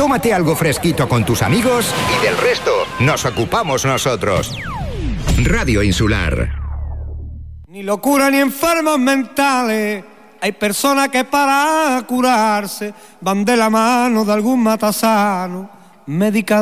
tómate algo fresquito con tus amigos y del resto nos ocupamos nosotros. Radio Insular. Ni locura ni enfermos mentales. Hay personas que para curarse van de la mano de algún matasano, medicando